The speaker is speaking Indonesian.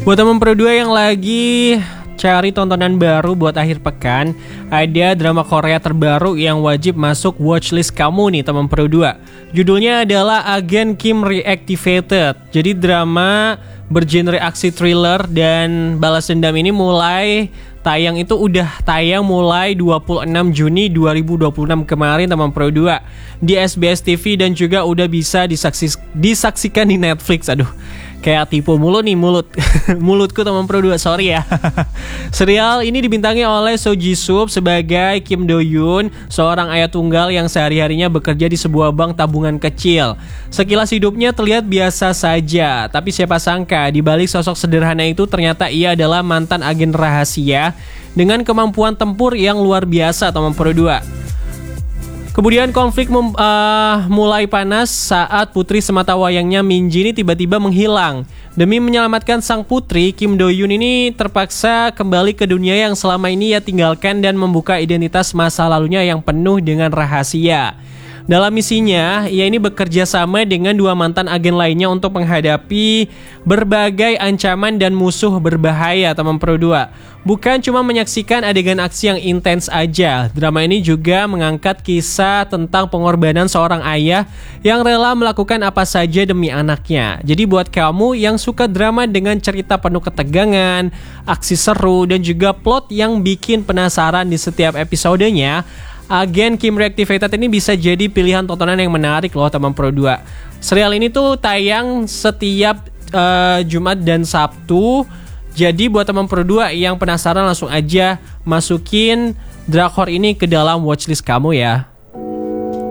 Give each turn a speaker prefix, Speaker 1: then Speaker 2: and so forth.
Speaker 1: Buat teman Pro 2 yang lagi cari tontonan baru buat akhir pekan, ada drama Korea terbaru yang wajib masuk watchlist kamu nih teman Pro 2. Judulnya adalah Agen Kim Reactivated. Jadi drama bergenre aksi thriller dan balas dendam ini mulai tayang itu udah tayang mulai 26 Juni 2026 kemarin teman Pro 2 di SBS TV dan juga udah bisa disaksikan di Netflix. Aduh, kayak tipu mulu nih mulutku teman Pro 2, sorry ya. Serial ini dibintangi oleh Seo Ji Sup sebagai Kim Do Yoon, seorang ayah tunggal yang sehari-harinya bekerja di sebuah bank tabungan kecil. Sekilas hidupnya terlihat biasa saja, tapi siapa sangka di balik sosok sederhana itu ternyata ia adalah mantan agen rahasia dengan kemampuan tempur yang luar biasa teman Pro 2. Kemudian konflik mulai panas saat putri sematawayangnya Min Ji ini tiba-tiba menghilang. Demi menyelamatkan sang putri, Kim Do Yoon ini terpaksa kembali ke dunia yang selama ini ia tinggalkan dan membuka identitas masa lalunya yang penuh dengan rahasia. Dalam misinya, ia ini bekerja sama dengan dua mantan agen lainnya untuk menghadapi berbagai ancaman dan musuh berbahaya teman Pro 2. Bukan cuma menyaksikan adegan aksi yang intens aja, drama ini juga mengangkat kisah tentang pengorbanan seorang ayah yang rela melakukan apa saja demi anaknya. Jadi buat kamu yang suka drama dengan cerita penuh ketegangan, aksi seru, dan juga plot yang bikin penasaran di setiap episodenya, Agen Kim Reactivated ini bisa jadi pilihan tontonan yang menarik loh teman Pro 2. Serial ini tuh tayang setiap Jumat dan Sabtu. Jadi buat teman Pro 2 yang penasaran langsung aja masukin drakor ini ke dalam watchlist kamu ya.